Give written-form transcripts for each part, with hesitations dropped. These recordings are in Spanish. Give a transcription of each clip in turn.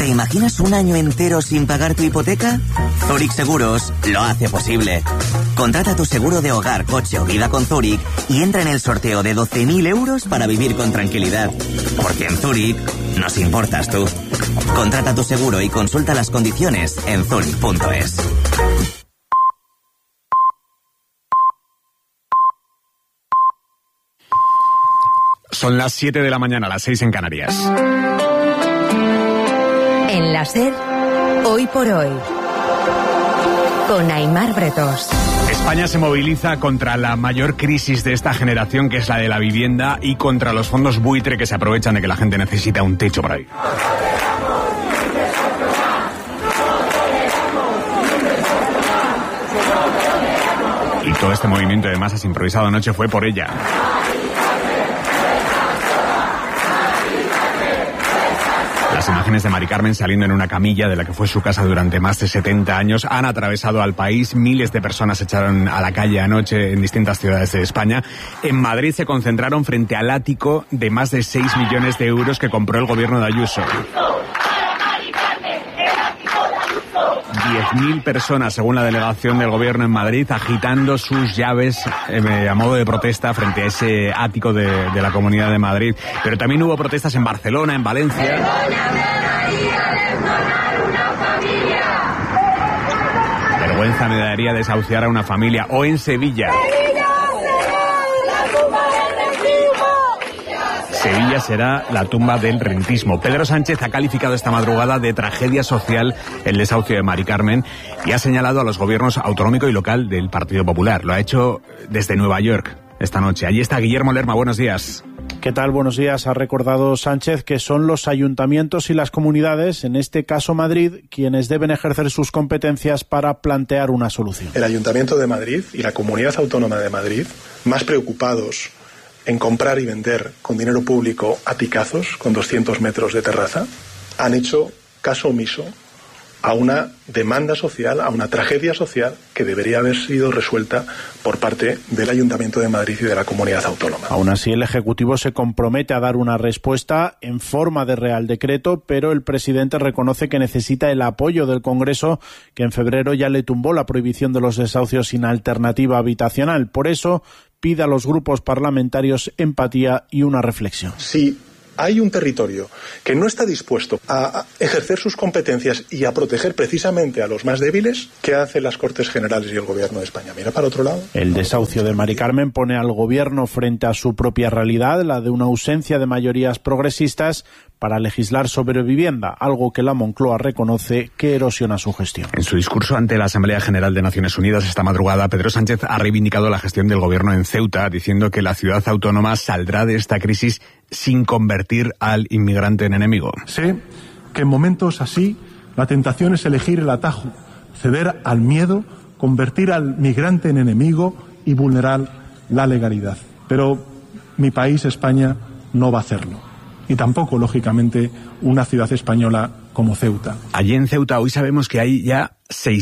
¿Te imaginas un año entero sin pagar tu hipoteca? Zurich Seguros lo hace posible. Contrata tu seguro de hogar, coche o vida con Zurich y entra en el sorteo de 12.000 euros para vivir con tranquilidad. Porque en Zurich nos importas tú. Contrata tu seguro y consulta las condiciones en zurich.es. Son las 7 de la mañana, las 6 en Canarias. En la SER, hoy por hoy, con Aimar Bretos. España se moviliza contra la mayor crisis de esta generación, que es la de la vivienda, y contra los fondos buitre que se aprovechan de que la gente necesita un techo por ahí. Y todo este movimiento de masas improvisado anoche fue por ella. Las imágenes de Mari Carmen saliendo en una camilla de la que fue su casa durante más de 70 años han atravesado al país. Miles de personas se echaron a la calle anoche en distintas ciudades de España. En Madrid se concentraron frente al ático de más de 6 millones de euros que compró el gobierno de Ayuso. 10.000 personas, según la delegación del gobierno en Madrid, agitando sus llaves a modo de protesta frente a ese ático de la Comunidad de Madrid. Pero también hubo protestas en Barcelona, en Valencia. Vergüenza me daría desahuciar a una familia. O en Sevilla. Sevilla será la tumba del rentismo. Pedro Sánchez ha calificado esta madrugada de tragedia social el desahucio de Mari Carmen y ha señalado a los gobiernos autonómico y local del Partido Popular. Lo ha hecho desde Nueva York esta noche. Allí está Guillermo Lerma. Buenos días. ¿Qué tal? Buenos días. Ha recordado Sánchez que son los ayuntamientos y las comunidades, en este caso Madrid, quienes deben ejercer sus competencias para plantear una solución. El Ayuntamiento de Madrid y la Comunidad Autónoma de Madrid, más preocupados en comprar y vender con dinero público aticazos con 200 metros de terraza, han hecho caso omiso a una demanda social, a una tragedia social que debería haber sido resuelta por parte del Ayuntamiento de Madrid y de la Comunidad Autónoma. Aún así, el Ejecutivo se compromete a dar una respuesta en forma de Real Decreto, pero el presidente reconoce que necesita el apoyo del Congreso, que en febrero ya le tumbó la prohibición de los desahucios sin alternativa habitacional. Por eso pide a los grupos parlamentarios empatía y una reflexión. Sí. Hay un territorio que no está dispuesto a ejercer sus competencias y a proteger precisamente a los más débiles, ¿qué hacen las Cortes Generales y el Gobierno de España? Mira para otro lado. El desahucio de Mari Carmen pone al Gobierno frente a su propia realidad, la de una ausencia de mayorías progresistas para legislar sobre vivienda, algo que la Moncloa reconoce que erosiona su gestión. En su discurso ante la Asamblea General de Naciones Unidas esta madrugada, Pedro Sánchez ha reivindicado la gestión del Gobierno en Ceuta, diciendo que la ciudad autónoma saldrá de esta crisis sin convertir al inmigrante en enemigo. Sé que en momentos así la tentación es elegir el atajo, ceder al miedo, convertir al migrante en enemigo y vulnerar la legalidad. Pero mi país, España, no va a hacerlo. Y tampoco, lógicamente, una ciudad española como Ceuta. Allí en Ceuta hoy sabemos que hay ya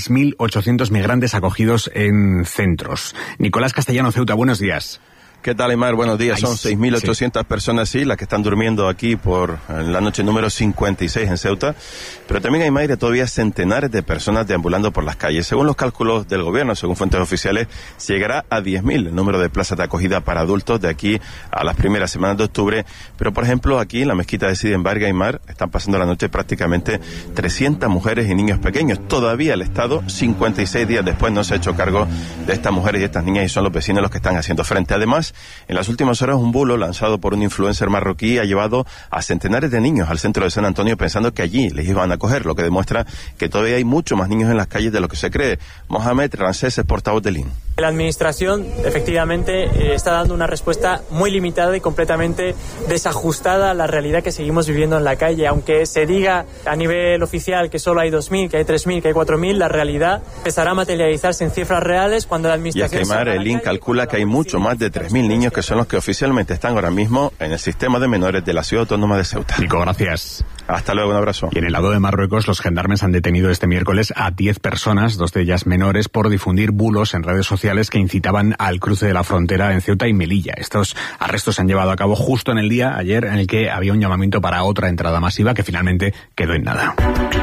6.800 migrantes acogidos en centros. Nicolás Castellano, Ceuta, buenos días. ¿Qué tal, Aimar? Buenos días. Son 6.800 personas, sí, las que están durmiendo aquí por la noche número 56 en Ceuta. Pero también, Aimar, todavía centenares de personas deambulando por las calles. Según los cálculos del gobierno, según fuentes oficiales, se llegará a 10.000 el número de plazas de acogida para adultos de aquí a las primeras semanas de octubre. Pero, por ejemplo, aquí en la mezquita de Sidi en Barga, Aimar, están pasando la noche prácticamente 300 mujeres y niños pequeños. Todavía el Estado, 56 días después, no se ha hecho cargo de estas mujeres y estas niñas, y son los vecinos los que están haciendo frente. Además, en las últimas horas, un bulo lanzado por un influencer marroquí ha llevado a centenares de niños al centro de San Antonio pensando que allí les iban a acoger, lo que demuestra que todavía hay mucho más niños en las calles de lo que se cree. Mohamed Rancés es portavoz del IN. La administración efectivamente está dando una respuesta muy limitada y completamente desajustada a la realidad que seguimos viviendo en la calle. Aunque se diga a nivel oficial que solo hay 2.000, que hay 3.000, que hay 4.000, la realidad empezará a materializarse en cifras reales cuando la administración... Y es que, Aimar, el IN calcula que hay mucho más de 3.000 niños que son los que oficialmente están ahora mismo en el sistema de menores de la Ciudad Autónoma de Ceuta. Nico, gracias. Hasta luego, un abrazo. Y en el lado de Marruecos, los gendarmes han detenido este miércoles a 10 personas, 2 de ellas menores, por difundir bulos en redes sociales que incitaban al cruce de la frontera en Ceuta y Melilla. Estos arrestos se han llevado a cabo justo en el día, ayer, en el que había un llamamiento para otra entrada masiva que finalmente quedó en nada.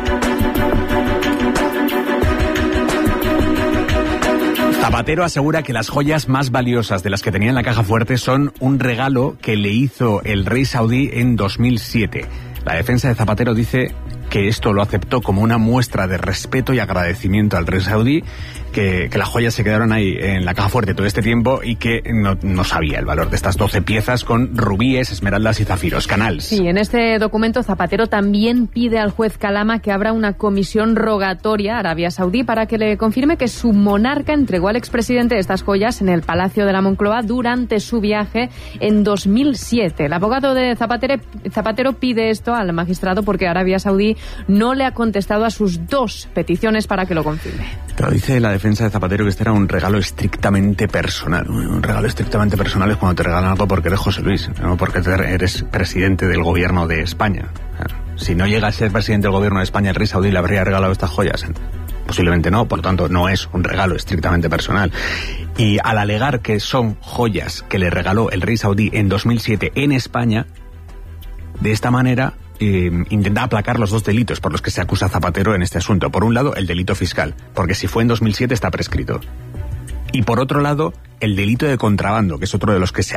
Zapatero asegura que las joyas más valiosas de las que tenía en la caja fuerte son un regalo que le hizo el rey saudí en 2007. La defensa de Zapatero dice que esto lo aceptó como una muestra de respeto y agradecimiento al rey saudí, que las joyas se quedaron ahí en la caja fuerte todo este tiempo y que no sabía el valor de estas 12 piezas con rubíes, esmeraldas y zafiros. Canals. Sí, en este documento Zapatero también pide al juez Kalama que abra una comisión rogatoria a Arabia Saudí para que le confirme que su monarca entregó al expresidente estas joyas en el Palacio de la Moncloa durante su viaje en 2007. El abogado de Zapatero pide esto al magistrado porque Arabia Saudí no le ha contestado a sus 2 peticiones para que lo confirme. Pero dice la defensa de Zapatero que este era un regalo estrictamente personal. Un regalo estrictamente personal es cuando te regalan algo porque eres José Luis, no porque eres presidente del gobierno de España. Si no llega a ser presidente del gobierno de España, el rey saudí le habría regalado estas joyas. Posiblemente no, por lo tanto no es un regalo estrictamente personal. Y al alegar que son joyas que le regaló el rey saudí en 2007 en España, de esta manera intenta aplacar los 2 delitos por los que se acusa a Zapatero en este asunto. Por un lado, el delito fiscal, porque si fue en 2007 está prescrito. Y por otro lado, el delito de contrabando, que es otro de los que se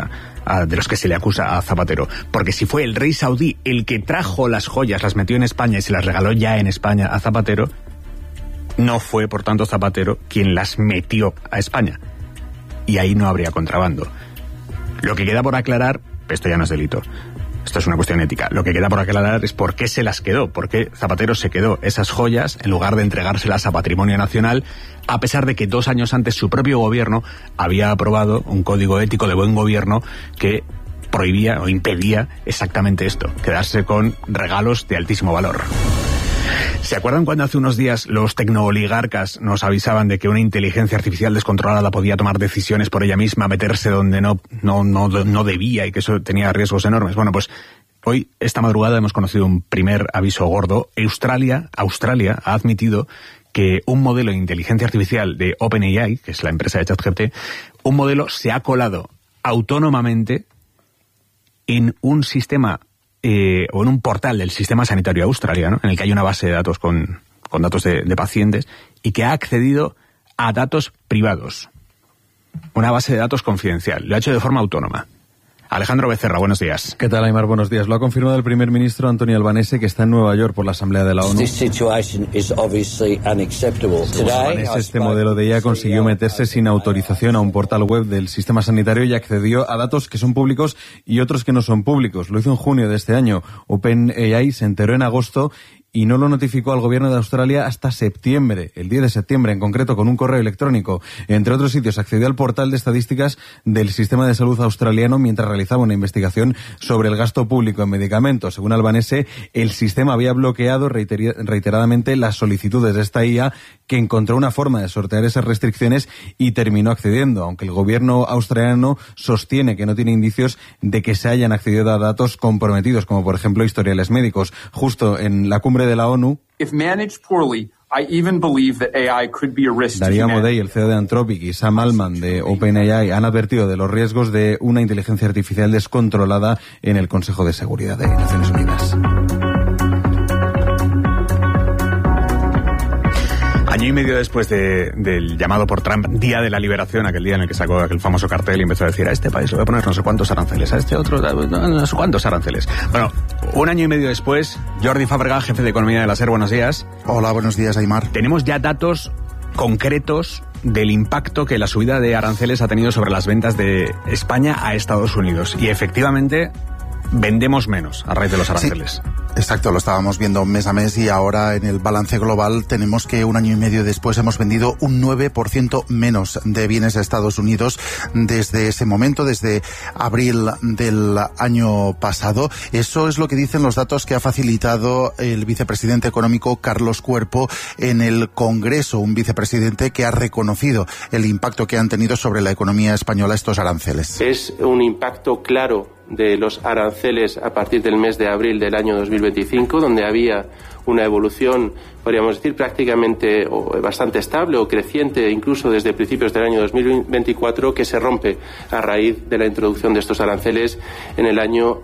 le acusa a Zapatero. Porque si fue el rey saudí el que trajo las joyas, las metió en España y se las regaló ya en España a Zapatero, no fue, por tanto, Zapatero quien las metió a España. Y ahí no habría contrabando. Lo que queda por aclarar, esto ya no es delito, esto es una cuestión ética. Lo que queda por aclarar es por qué se las quedó, por qué Zapatero se quedó esas joyas en lugar de entregárselas a Patrimonio Nacional, a pesar de que 2 años antes su propio gobierno había aprobado un código ético de buen gobierno que prohibía o impedía exactamente esto, quedarse con regalos de altísimo valor. ¿Se acuerdan cuando hace unos días los tecnooligarcas nos avisaban de que una inteligencia artificial descontrolada podía tomar decisiones por ella misma, meterse donde no debía y que eso tenía riesgos enormes? Bueno, pues hoy, esta madrugada, hemos conocido un primer aviso gordo. Australia ha admitido que un modelo de inteligencia artificial de OpenAI, que es la empresa de ChatGPT, un modelo se ha colado autónomamente en un sistema o en un portal del sistema sanitario australiano, en el que hay una base de datos con datos de pacientes, y que ha accedido a datos privados. Una base de datos confidencial. Lo ha hecho de forma autónoma. Alejandro Becerra, buenos días. ¿Qué tal, Aimar? Buenos días. Lo ha confirmado el primer ministro Antonio Albanese, que está en Nueva York por la Asamblea de la ONU. Según Albanese, este modelo de IA consiguió meterse sin autorización a un portal web del sistema sanitario y accedió a datos que son públicos y otros que no son públicos. Lo hizo en junio de este año. OpenAI se enteró en agosto y no lo notificó al gobierno de Australia hasta septiembre, el 10 de septiembre en concreto, con un correo electrónico. Entre otros sitios, accedió al portal de estadísticas del sistema de salud australiano mientras realizaba una investigación sobre el gasto público en medicamentos. Según Albanese, el sistema había bloqueado reiteradamente las solicitudes de esta IA, que encontró una forma de sortear esas restricciones y terminó accediendo, aunque el gobierno australiano sostiene que no tiene indicios de que se hayan accedido a datos comprometidos, como por ejemplo historiales médicos. Justo en la cumbre de la ONU, Daria Modei, el CEO de Anthropic, y Sam Altman de OpenAI han advertido de los riesgos de una inteligencia artificial descontrolada en el Consejo de Seguridad de Naciones Unidas. Año y medio después del llamado por Trump Día de la Liberación, aquel día en el que sacó aquel famoso cartel y empezó a decir: a este país le voy a poner no sé cuántos aranceles, a este otro no sé cuántos aranceles. Bueno, un año y medio después, Jordi Fàbrega, jefe de Economía de la SER, buenos días. Hola, buenos días, Aimar. Tenemos ya datos concretos del impacto que la subida de aranceles ha tenido sobre las ventas de España a Estados Unidos. Y efectivamente, vendemos menos a raíz de los aranceles. Sí. Exacto, lo estábamos viendo mes a mes y ahora en el balance global tenemos que un año y medio después hemos vendido un 9% menos de bienes a Estados Unidos desde ese momento, desde abril del año pasado. Eso es lo que dicen los datos que ha facilitado el vicepresidente económico Carlos Cuerpo en el Congreso, un vicepresidente que ha reconocido el impacto que han tenido sobre la economía española estos aranceles. Es un impacto claro de los aranceles a partir del mes de abril del año 2025, donde había una evolución, podríamos decir, prácticamente o bastante estable o creciente, incluso desde principios del año 2024, que se rompe a raíz de la introducción de estos aranceles en el año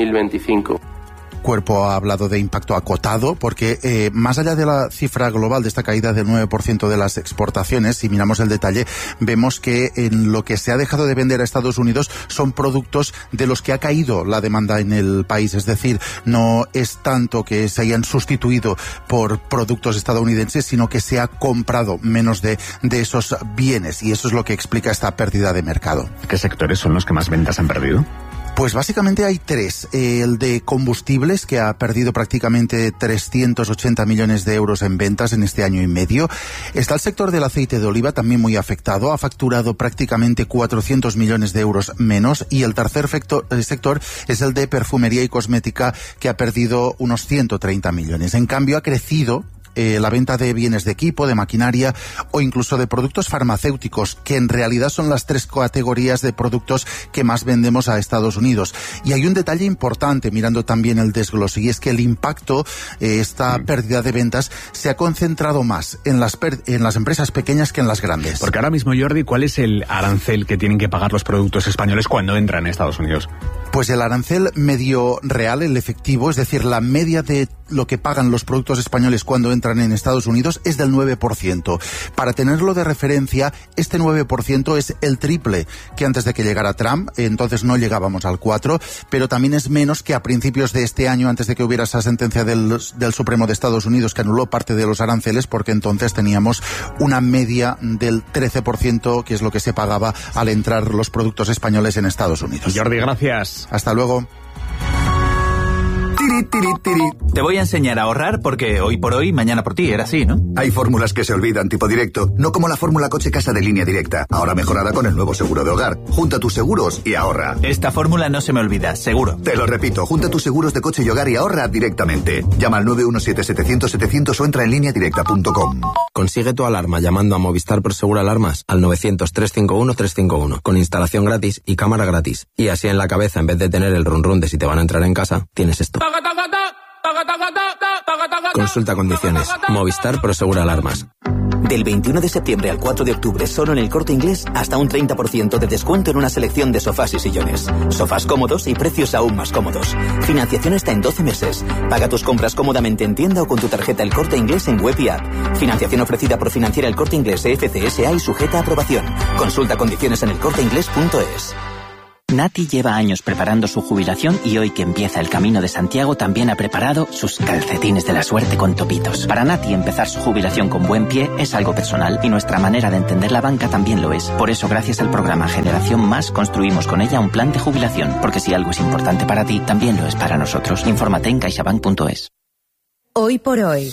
2025. Cuerpo ha hablado de impacto acotado porque más allá de la cifra global de esta caída del 9% de las exportaciones, si miramos el detalle, vemos que en lo que se ha dejado de vender a Estados Unidos son productos de los que ha caído la demanda en el país. Es decir, no es tanto que se hayan sustituido por productos estadounidenses, sino que se ha comprado menos de esos bienes, y eso es lo que explica esta pérdida de mercado. ¿Qué sectores son los que más ventas han perdido? Pues básicamente hay tres. El de combustibles, que ha perdido prácticamente 380 millones de euros en ventas en este año y medio. Está el sector del aceite de oliva, también muy afectado. Ha facturado prácticamente 400 millones de euros menos. Y el tercer sector es el de perfumería y cosmética, que ha perdido unos 130 millones. En cambio, ha crecido la venta de bienes de equipo, de maquinaria o incluso de productos farmacéuticos, que en realidad son las tres categorías de productos que más vendemos a Estados Unidos. Y hay un detalle importante mirando también el desglose, y es que el impacto, esta pérdida de ventas, se ha concentrado más en las empresas pequeñas que en las grandes. Porque ahora mismo, Jordi, ¿cuál es el arancel que tienen que pagar los productos españoles cuando entran a Estados Unidos? Pues el arancel medio real, el efectivo, es decir, la media de lo que pagan los productos españoles cuando entran en Estados Unidos es del 9%. Para tenerlo de referencia, este 9% es el triple que antes de que llegara Trump, entonces no llegábamos al 4%, pero también es menos que a principios de este año, antes de que hubiera esa sentencia del Supremo de Estados Unidos que anuló parte de los aranceles, porque entonces teníamos una media del 13%, que es lo que se pagaba al entrar los productos españoles en Estados Unidos. Jordi, gracias. Hasta luego. Te voy a enseñar a ahorrar porque hoy por hoy, mañana por ti, era así, ¿no? Hay fórmulas que se olvidan, tipo directo, no como la fórmula coche-casa de Línea Directa, ahora mejorada con el nuevo seguro de hogar. Junta tus seguros y ahorra. Esta fórmula no se me olvida, seguro. Te lo repito, junta tus seguros de coche y hogar y ahorra directamente. Llama al 917-700-700 o entra en lineadirecta.com. Consigue tu alarma llamando a Movistar Prosegur Alarmas al 900-351-351, con instalación gratis y cámara gratis. Y así en la cabeza, en vez de tener el run-run de si te van a entrar en casa, tienes esto. Consulta condiciones. Movistar Prosegur Alarmas. Del 21 de septiembre al 4 de octubre, solo en El Corte Inglés, hasta un 30% de descuento en una selección de sofás y sillones. Sofás cómodos y precios aún más cómodos. Financiación hasta en 12 meses. Paga tus compras cómodamente en tienda o con tu tarjeta El Corte Inglés en web y app. Financiación ofrecida por Financiera El Corte Inglés FCSA y sujeta a aprobación. Consulta condiciones en elcorteinglés.es. Nati lleva años preparando su jubilación y hoy que empieza el Camino de Santiago también ha preparado sus calcetines de la suerte con topitos. Para Nati empezar su jubilación con buen pie es algo personal y nuestra manera de entender la banca también lo es. Por eso, gracias al programa Generación Más, construimos con ella un plan de jubilación, porque si algo es importante para ti, también lo es para nosotros. Infórmate en caixabank.es. Hoy por hoy,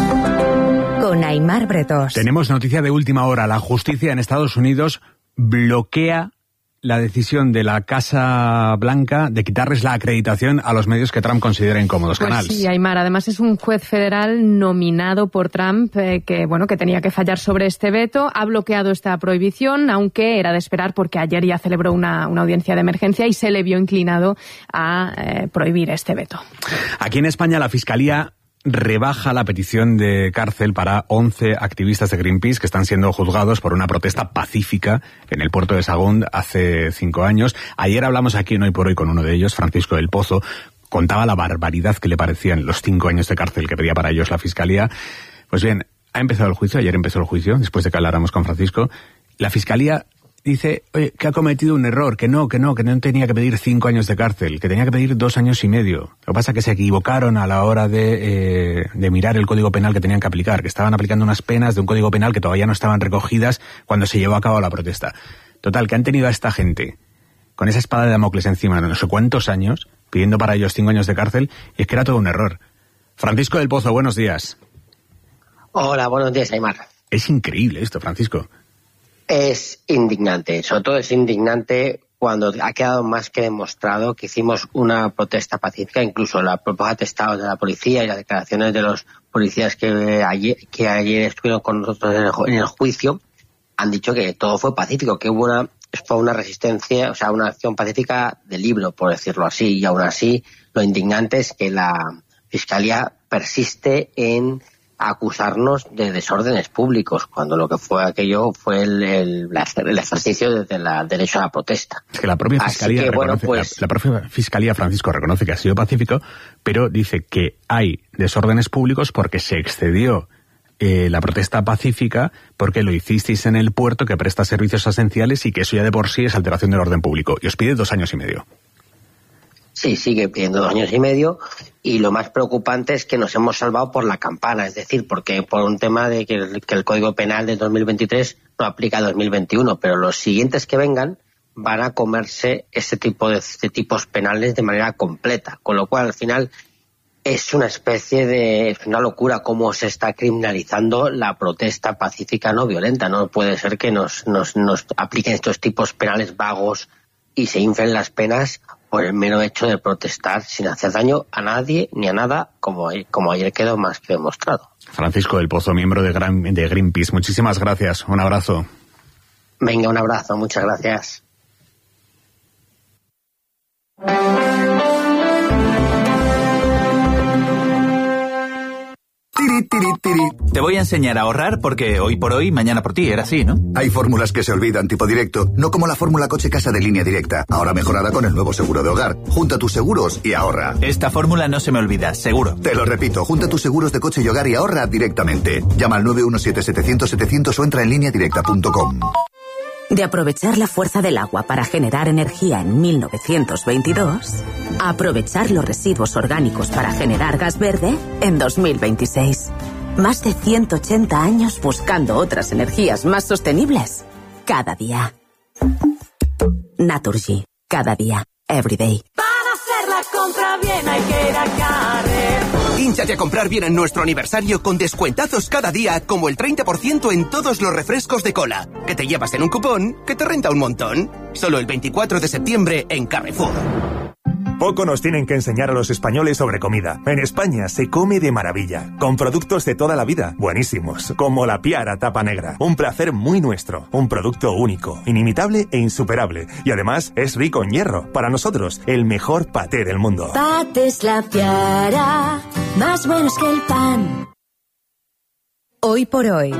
con Aimar Bretos. Tenemos noticia de última hora. La justicia en Estados Unidos bloquea la decisión de la Casa Blanca de quitarles la acreditación a los medios que Trump considera incómodos. Pues Canals. Sí, Aimar, además es un juez federal nominado por Trump que tenía que fallar sobre este veto. Ha bloqueado esta prohibición, aunque era de esperar porque ayer ya celebró una audiencia de emergencia y se le vio inclinado a prohibir este veto. Aquí en España la Fiscalía rebaja la petición de cárcel para 11 activistas de Greenpeace que están siendo juzgados por una protesta pacífica en el puerto de Sagún hace 5 años. Ayer hablamos aquí en Hoy por Hoy con uno de ellos, Francisco del Pozo. Contaba la barbaridad que le parecían los 5 años de cárcel que pedía para ellos la Fiscalía. Pues bien, ha empezado el juicio, ayer empezó el juicio, después de que habláramos con Francisco. La Fiscalía dice, oye, que ha cometido un error, que no tenía que pedir 5 años de cárcel, que tenía que pedir 2 años y medio. Lo que pasa es que se equivocaron a la hora de mirar el Código Penal que tenían que aplicar, que estaban aplicando unas penas de un Código Penal que todavía no estaban recogidas cuando se llevó a cabo la protesta. Total, que han tenido a esta gente con esa espada de Damocles encima de no sé cuántos años, pidiendo para ellos 5 años de cárcel, y es que era todo un error. Francisco del Pozo, buenos días. Hola, buenos días, Aimar. Es increíble esto, Francisco. Es indignante, sobre todo es indignante cuando ha quedado más que demostrado que hicimos una protesta pacífica, incluso los propios atestados de la policía y las declaraciones de los policías que ayer estuvieron con nosotros en el juicio han dicho que todo fue pacífico, que hubo fue una resistencia, o sea, una acción pacífica de libro, por decirlo así, y aún así lo indignante es que la Fiscalía persiste en acusarnos de desórdenes públicos, cuando lo que fue aquello fue el ejercicio del derecho a la protesta. Es que la propia Fiscalía la propia Fiscalía, Francisco, reconoce que ha sido pacífico, pero dice que hay desórdenes públicos porque se excedió la protesta pacífica, porque lo hicisteis en el puerto que presta servicios esenciales y que eso ya de por sí es alteración del orden público. Y os pide 2 años y medio. Sí, sigue pidiendo 2 años y medio, y lo más preocupante es que nos hemos salvado por la campana, es decir, porque por un tema de que el Código Penal de 2023 no aplica a 2021, pero los siguientes que vengan van a comerse este tipo de tipos penales de manera completa, con lo cual al final es una es una locura cómo se está criminalizando la protesta pacífica no violenta. No puede ser que nos apliquen estos tipos penales vagos y se inflen las penas por el mero hecho de protestar sin hacer daño a nadie ni a nada, como ayer quedó más que demostrado. Francisco del Pozo, miembro de Greenpeace, muchísimas gracias. Un abrazo. Venga, un abrazo. Muchas gracias. Te voy a enseñar a ahorrar porque hoy por hoy, mañana por ti, era así, ¿no? Hay fórmulas que se olvidan, tipo directo, no como la fórmula coche casa de Línea Directa, ahora mejorada con el nuevo seguro de hogar. Junta tus seguros y ahorra. Esta fórmula no se me olvida, seguro. Te lo repito, junta tus seguros de coche y hogar y ahorra directamente. Llama al 917-700-700 o entra en lineadirecta.com. De aprovechar la fuerza del agua para generar energía en 1922, a aprovechar los residuos orgánicos para generar gas verde en 2026. Más de 180 años buscando otras energías más sostenibles. Cada día. Naturgy. Cada día. Every day. Para hacer la compra bien hay que ir a Carrefour. Hínchate a comprar bien en nuestro aniversario con descuentazos cada día, como el 30% en todos los refrescos de cola, que te llevas en un cupón que te renta un montón. Solo el 24 de septiembre en Carrefour. Poco nos tienen que enseñar a los españoles sobre comida. En España se come de maravilla, con productos de toda la vida, buenísimos, como la Piara Tapa Negra. Un placer muy nuestro, un producto único, inimitable e insuperable. Y además es rico en hierro. Para nosotros, el mejor paté del mundo. Patés La Piara, más buenos que el pan. Hoy por hoy.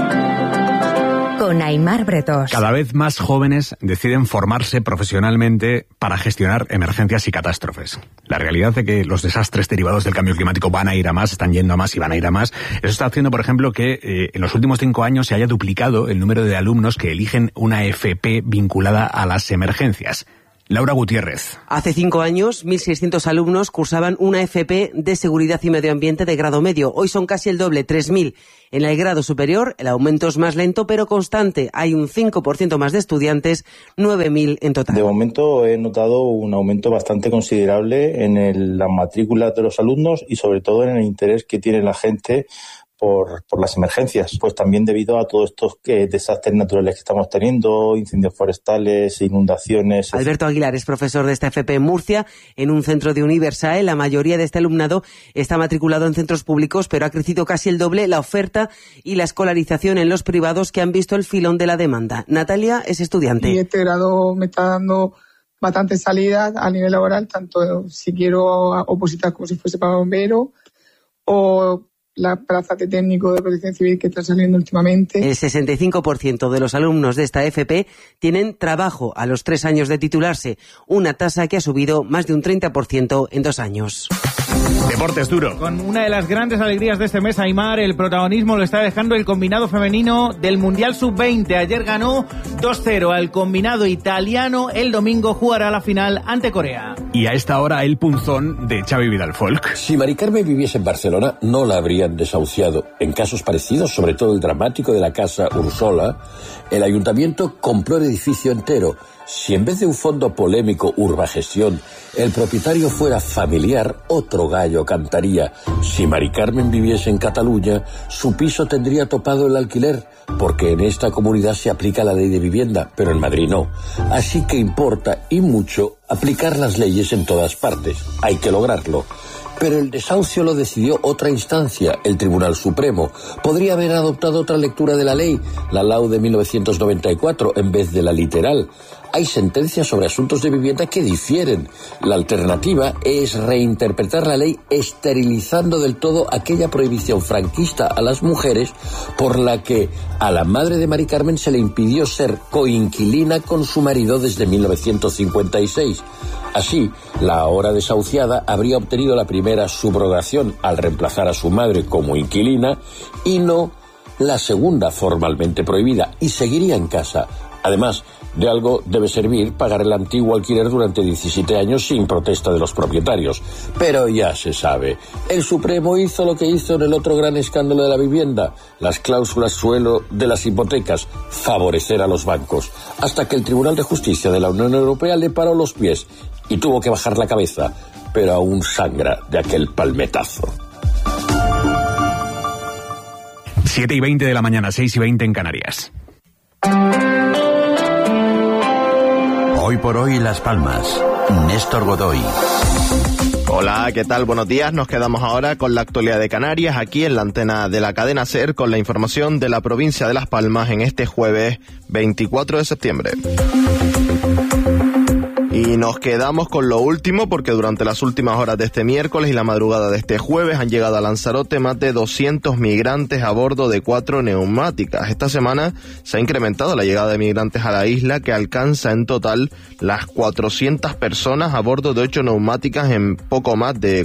Con Aimar Bretos. Cada vez más jóvenes deciden formarse profesionalmente para gestionar emergencias y catástrofes. La realidad de que los desastres derivados del cambio climático van a ir a más, están yendo a más y van a ir a más. Eso está haciendo, por ejemplo, que en los últimos 5 años se haya duplicado el número de alumnos que eligen una FP vinculada a las emergencias. Laura Gutiérrez. Hace 5 años, 1.600 alumnos cursaban una FP de Seguridad y Medio Ambiente de grado medio. Hoy son casi el doble, 3.000. En el grado superior, el aumento es más lento, pero constante. Hay un 5% más de estudiantes, 9.000 en total. De momento he notado un aumento bastante considerable en las matrículas de los alumnos y sobre todo en el interés que tiene la gente por las emergencias, pues también debido a todos estos desastres naturales que estamos teniendo, incendios forestales, inundaciones. Alberto Aguilar es profesor de esta FP en Murcia, en un centro de Universae. La mayoría de este alumnado está matriculado en centros públicos, pero ha crecido casi el doble la oferta y la escolarización en los privados, que han visto el filón de la demanda. Natalia es estudiante. Y este grado me está dando bastantes salidas a nivel laboral, tanto si quiero opositar como si fuese para bombero o la plaza de técnico de protección civil que está saliendo últimamente. El 65% de los alumnos de esta FP tienen trabajo a los 3 años de titularse, una tasa que ha subido más de un 30% en 2 años. Deportes duro. Con una de las grandes alegrías de este mes, Aimar, el protagonismo lo está dejando el combinado femenino del Mundial Sub-20. Ayer ganó 2-0 al combinado italiano. El domingo jugará la final ante Corea. Y a esta hora el punzón de Xavi Vidal-Folk. Si Mari Carmen viviese en Barcelona, no la habrían desahuciado. En casos parecidos, sobre todo el dramático de la Casa Ursola, el ayuntamiento compró el edificio entero. Si en vez de un fondo polémico Urbagestión, el propietario fuera familiar, otro gallo cantaría. Si Mari Carmen viviese en Cataluña, su piso tendría topado el alquiler, porque en esta comunidad se aplica la ley de vivienda, pero en Madrid no. Así que importa, y mucho, aplicar las leyes en todas partes. Hay que lograrlo. Pero el desahucio lo decidió otra instancia, el Tribunal Supremo. Podría haber adoptado otra lectura de la ley, la LAU de 1994, en vez de la literal. Hay sentencias sobre asuntos de vivienda que difieren. La alternativa es reinterpretar la ley esterilizando del todo aquella prohibición franquista a las mujeres por la que a la madre de Mari Carmen se le impidió ser coinquilina con su marido desde 1956. Así, la ahora desahuciada habría obtenido la primera subrogación al reemplazar a su madre como inquilina y no la segunda formalmente prohibida, y seguiría en casa. Además, de algo debe servir pagar el antiguo alquiler durante 17 años sin protesta de los propietarios. Pero ya se sabe, el Supremo hizo lo que hizo en el otro gran escándalo de la vivienda, las cláusulas suelo de las hipotecas, favorecer a los bancos, hasta que el Tribunal de Justicia de la Unión Europea le paró los pies y tuvo que bajar la cabeza, pero aún sangra de aquel palmetazo. 7:20 de la mañana, 6:20 en Canarias. Hoy por hoy Las Palmas. Néstor Godoy. Hola, ¿qué tal? Buenos días. Nos quedamos ahora con la actualidad de Canarias, aquí en la antena de la cadena SER, con la información de la provincia de Las Palmas en este jueves 24 de septiembre. Y nos quedamos con lo último porque durante las últimas horas de este miércoles y la madrugada de este jueves han llegado a Lanzarote más de 200 migrantes a bordo de 4 neumáticas. Esta semana se ha incrementado la llegada de migrantes a la isla, que alcanza en total las 400 personas a bordo de 8 neumáticas en poco más de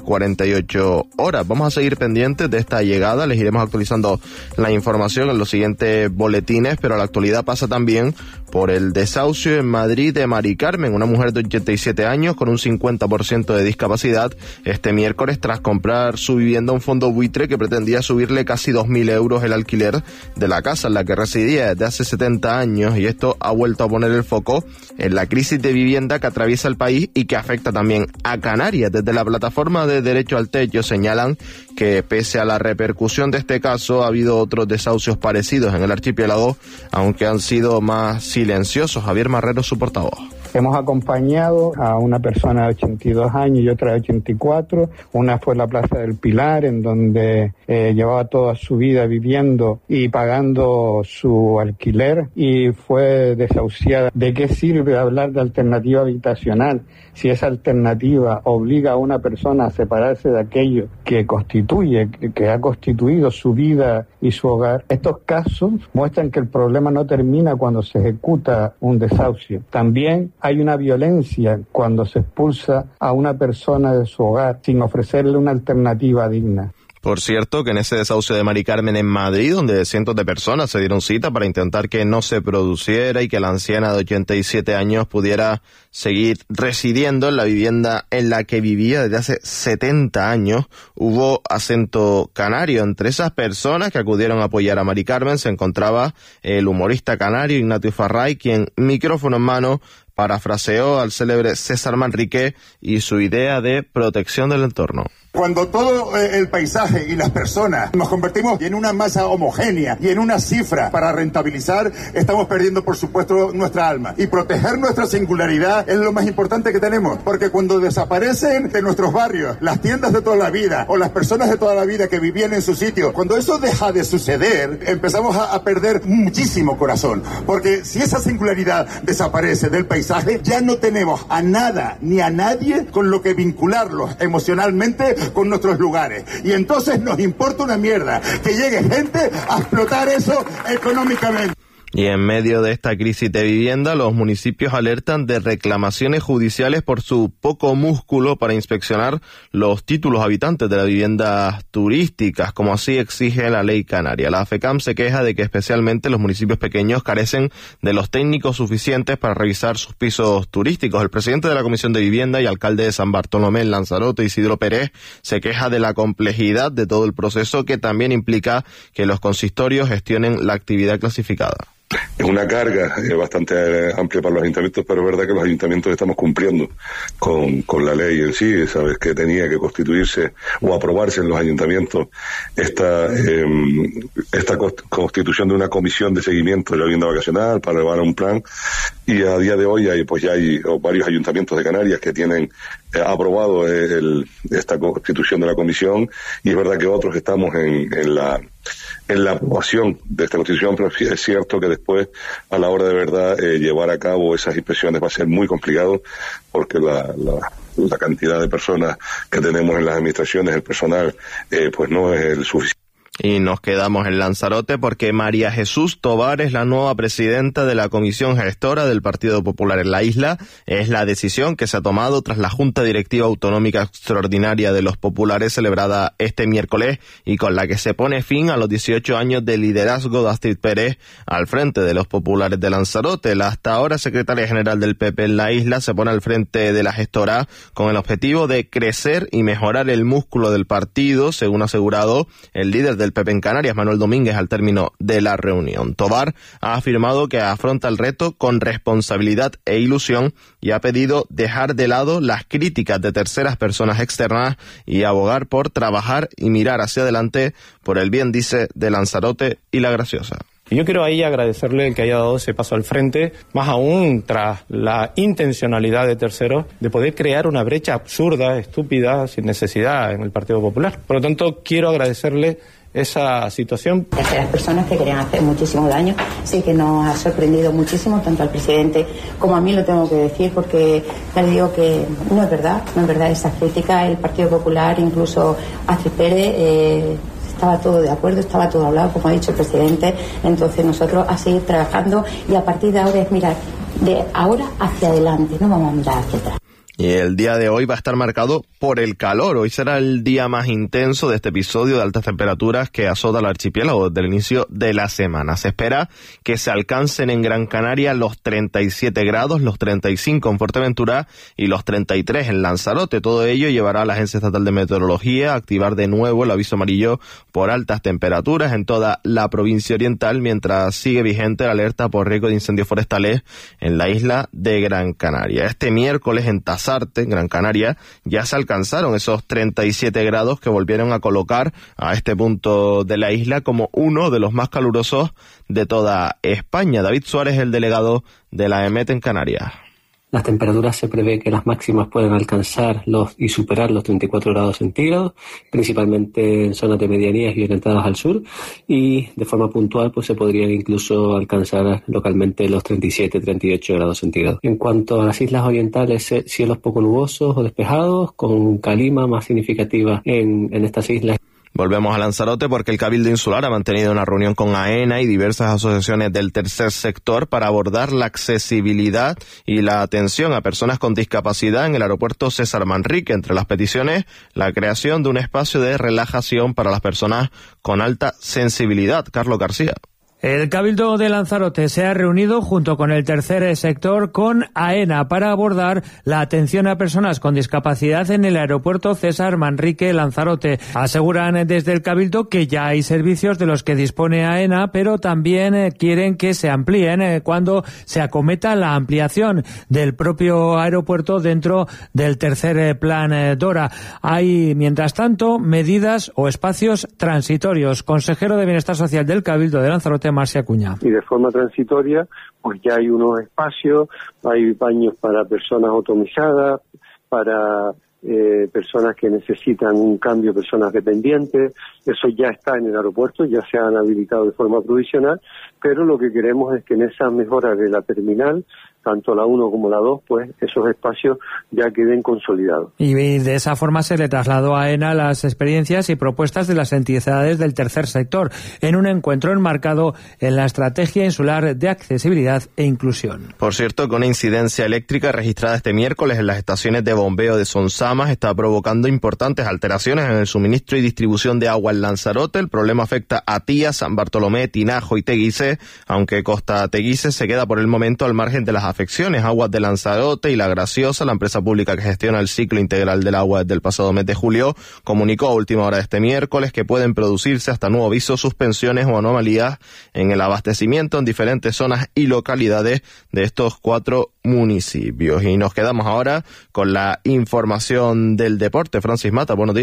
48 horas. Vamos a seguir pendientes de esta llegada, les iremos actualizando la información en los siguientes boletines, pero la actualidad pasa también por el desahucio en Madrid de Mari Carmen, una mujer de 87 años con un 50% de discapacidad, este miércoles tras comprar su vivienda a un fondo buitre que pretendía subirle casi 2.000 euros el alquiler de la casa en la que residía desde hace 70 años, y esto ha vuelto a poner el foco en la crisis de vivienda que atraviesa el país y que afecta también a Canarias. Desde la plataforma de Derecho al Techo señalan que pese a la repercusión de este caso ha habido otros desahucios parecidos en el archipiélago, aunque han sido más silenciosos. Javier Marrero, su portavoz. Hemos acompañado a una persona de 82 años y otra de 84. Una fue en la Plaza del Pilar, en donde llevaba toda su vida viviendo y pagando su alquiler, y fue desahuciada. ¿De qué sirve hablar de alternativa habitacional si esa alternativa obliga a una persona a separarse de aquello que constituye, que ha constituido su vida y su hogar? Estos casos muestran que el problema no termina cuando se ejecuta un desahucio. También hay una violencia cuando se expulsa a una persona de su hogar sin ofrecerle una alternativa digna. Por cierto, que en ese desahucio de Mari Carmen en Madrid, donde cientos de personas se dieron cita para intentar que no se produciera y que la anciana de 87 años pudiera seguir residiendo en la vivienda en la que vivía desde hace 70 años, hubo acento canario. Entre esas personas que acudieron a apoyar a Mari Carmen se encontraba el humorista canario Ignacio Farray, quien, micrófono en mano, parafraseó al célebre César Manrique y su idea de protección del entorno. Cuando todo el paisaje y las personas nos convertimos en una masa homogénea y en una cifra para rentabilizar, estamos perdiendo, por supuesto, nuestra alma. Y proteger nuestra singularidad es lo más importante que tenemos, porque cuando desaparecen de nuestros barrios las tiendas de toda la vida o las personas de toda la vida que vivían en su sitio, cuando eso deja de suceder, empezamos a perder muchísimo corazón. Porque si esa singularidad desaparece del paisaje, ya no tenemos a nada ni a nadie con lo que vincularlos emocionalmente con nuestros lugares. Y entonces nos importa una mierda que llegue gente a explotar eso económicamente. Y en medio de esta crisis de vivienda, los municipios alertan de reclamaciones judiciales por su poco músculo para inspeccionar los títulos habitantes de las viviendas turísticas, como así exige la ley canaria. La FECAM se queja de que especialmente los municipios pequeños carecen de los técnicos suficientes para revisar sus pisos turísticos. El presidente de la Comisión de Vivienda y alcalde de San Bartolomé en Lanzarote, Isidro Pérez, se queja de la complejidad de todo el proceso, que también implica que los consistorios gestionen la actividad clasificada. Es una carga bastante amplia para los ayuntamientos, pero es verdad que los ayuntamientos estamos cumpliendo con la ley en sí. Sabes que tenía que constituirse o aprobarse en los ayuntamientos esta constitución de una comisión de seguimiento de la vivienda vacacional para elevar un plan y a día de hoy hay varios ayuntamientos de Canarias que tienen aprobado esta constitución de la comisión, y es verdad que otros estamos en la aprobación de esta constitución, pero es cierto que después, a la hora de verdad, llevar a cabo esas inspecciones va a ser muy complicado, porque la cantidad de personas que tenemos en las administraciones, el personal, pues no es el suficiente. Y nos quedamos en Lanzarote porque María Jesús Tobar es la nueva presidenta de la Comisión Gestora del Partido Popular en la isla. Es la decisión que se ha tomado tras la Junta Directiva Autonómica Extraordinaria de los Populares celebrada este miércoles, y con la que se pone fin a los 18 años de liderazgo de Astrid Pérez al frente de los Populares de Lanzarote. La hasta ahora secretaria general del PP en la isla se pone al frente de la gestora con el objetivo de crecer y mejorar el músculo del partido, según ha asegurado el líder del PP en Canarias, Manuel Domínguez, al término de la reunión. Tobar ha afirmado que afronta el reto con responsabilidad e ilusión y ha pedido dejar de lado las críticas de terceras personas externas y abogar por trabajar y mirar hacia adelante por el bien, dice, de Lanzarote y La Graciosa. Y yo quiero ahí agradecerle el que haya dado ese paso al frente, más aún tras la intencionalidad de terceros de poder crear una brecha absurda, estúpida, sin necesidad en el Partido Popular. Por lo tanto, quiero agradecerle esa situación. Las personas que querían hacer muchísimo daño, sí que nos ha sorprendido muchísimo, tanto al presidente como a mí, lo tengo que decir, porque ya le digo que no es verdad esa crítica. El Partido Popular, incluso Astrid Pérez, estaba todo de acuerdo, estaba todo hablado, como ha dicho el presidente. Entonces nosotros a seguir trabajando, y a partir de ahora es mirar de ahora hacia adelante, no vamos a mirar hacia atrás. Y el día de hoy va a estar marcado por el calor. Hoy será el día más intenso de este episodio de altas temperaturas que azota el archipiélago desde el inicio de la semana. Se espera que se alcancen en Gran Canaria los 37 grados, los 35 en Fuerteventura y los 33 en Lanzarote. Todo ello llevará a la Agencia Estatal de Meteorología a activar de nuevo el aviso amarillo por altas temperaturas en toda la provincia oriental, mientras sigue vigente la alerta por riesgo de incendios forestales en la isla de Gran Canaria. Este miércoles en Tasarte, en Gran Canaria, ya se alcanzaron esos 37 grados que volvieron a colocar a este punto de la isla como uno de los más calurosos de toda España. David Suárez, el delegado de la EMET en Canarias. Las temperaturas se prevé que las máximas pueden alcanzar y superar los 34 grados centígrados, principalmente en zonas de medianías y orientadas al sur, y de forma puntual pues se podrían incluso alcanzar localmente los 37-38 grados centígrados. En cuanto a las islas orientales, cielos poco nubosos o despejados, con calima más significativa en estas islas. Volvemos a Lanzarote porque el Cabildo Insular ha mantenido una reunión con AENA y diversas asociaciones del tercer sector para abordar la accesibilidad y la atención a personas con discapacidad en el aeropuerto César Manrique. Entre las peticiones, la creación de un espacio de relajación para las personas con alta sensibilidad. Carlos García. El Cabildo de Lanzarote se ha reunido junto con el tercer sector con AENA para abordar la atención a personas con discapacidad en el aeropuerto César Manrique Lanzarote. Aseguran desde el Cabildo que ya hay servicios de los que dispone AENA, pero también quieren que se amplíen cuando se acometa la ampliación del propio aeropuerto dentro del tercer plan DORA. Hay, mientras tanto, medidas o espacios transitorios. Consejero de Bienestar Social del Cabildo de Lanzarote, Marcia Acuña. Y de forma transitoria, pues ya hay unos espacios, hay baños para personas automatizadas, para personas que necesitan un cambio, personas dependientes. Eso ya está en el aeropuerto, ya se han habilitado de forma provisional, pero lo que queremos es que en esas mejoras de la terminal, tanto la 1 como la 2, pues esos espacios ya queden consolidados. Y de esa forma se le trasladó a AENA las experiencias y propuestas de las entidades del tercer sector en un encuentro enmarcado en la Estrategia Insular de Accesibilidad e Inclusión. Por cierto, que una incidencia eléctrica registrada este miércoles en las estaciones de bombeo de Sonsamas está provocando importantes alteraciones en el suministro y distribución de agua en Lanzarote. El problema afecta a Tía, San Bartolomé, Tinajo y Teguise, aunque Costa Teguise se queda por el momento al margen de las afecciones. Aguas de Lanzarote y La Graciosa, la empresa pública que gestiona el ciclo integral del agua desde el pasado mes de julio, comunicó a última hora de este miércoles que pueden producirse hasta nuevo aviso suspensiones o anomalías en el abastecimiento en diferentes zonas y localidades de estos 4 municipios. Y nos quedamos ahora con la información del deporte. Francis Mata, buenos días.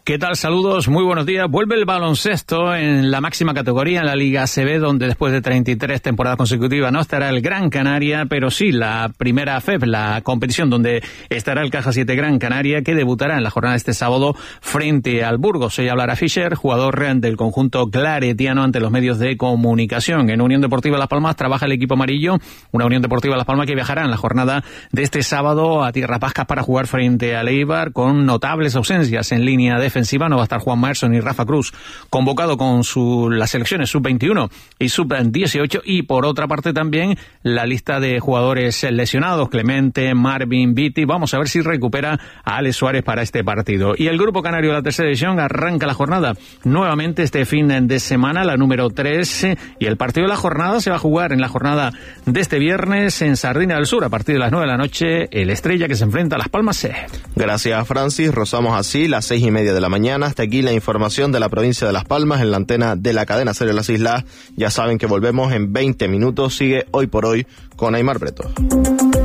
¿Qué tal? Saludos, muy buenos días. Vuelve el baloncesto en la máxima categoría, en la Liga ACB, donde después de 33 temporadas consecutivas no estará el Gran Canaria, pero sí la primera FEP, la competición donde estará el Caja 7 Gran Canaria, que debutará en la jornada de este sábado frente al Burgos. Hoy hablará Fischer, jugador del conjunto claretiano, ante los medios de comunicación. En Unión Deportiva Las Palmas trabaja el equipo amarillo, una Unión Deportiva Las Palmas que viajará en la jornada de este sábado a Tierras Vascas para jugar frente al Eibar, con notables ausencias en línea defensiva. No va a estar Juan Maerson y Rafa Cruz, convocado con las selecciones sub-21 y sub-18, y por otra parte también la lista de jugadores lesionados, Clemente, Marvin, Viti. Vamos a ver si recupera a Alex Suárez para este partido. Y el Grupo Canario de la Tercera División arranca la jornada nuevamente este fin de semana, la número 3, y el partido de la jornada se va a jugar en la jornada de este viernes en Sardina del Sur, a partir de las 9 de la noche, el Estrella, que se enfrenta a Las Palmas C. Gracias, Francis. Rozamos así las 6:30 de la mañana. Hasta aquí la información de la provincia de Las Palmas en la antena de la cadena Ser de las Islas. Ya saben que volvemos en 20 minutos. Sigue Hoy por Hoy con Aymar Breto.